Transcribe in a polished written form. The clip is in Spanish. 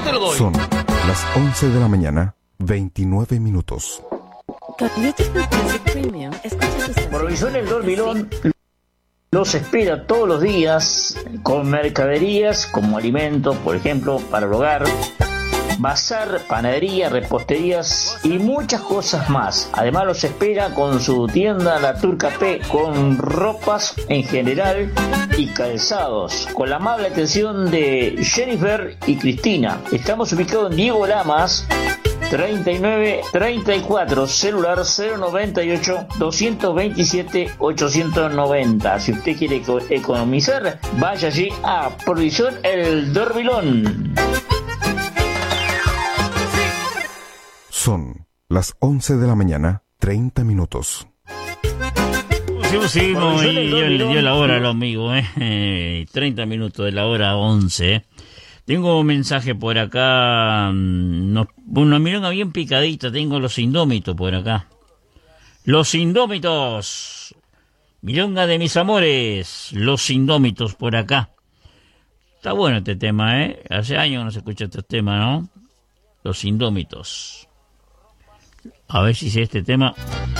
te lo doy. Son las 11 de la mañana, 29 minutos. Provisión El Dormilón los espera todos los días con mercaderías como alimentos, por ejemplo, para el hogar, bazar, panadería, reposterías y muchas cosas más. Además los espera con su tienda La Turca P, con ropas en general y calzados, con la amable atención de Jennifer y Cristina. Estamos ubicados en Diego Lamas 3934, celular 098 227 890. Si usted quiere economizar, vaya allí a Provisión El Dormilón. Son las 11 de la mañana, 30 minutos. Sí, le dio la hora al amigo, 30 minutos de la hora 11. Tengo un mensaje por acá, una milonga bien picadita, tengo Los Indómitos por acá. Los Indómitos, milonga de mis amores, Los Indómitos por acá. Está bueno este tema, hace años no se escucha este tema, ¿no? Los Indómitos. A ver si sé este tema.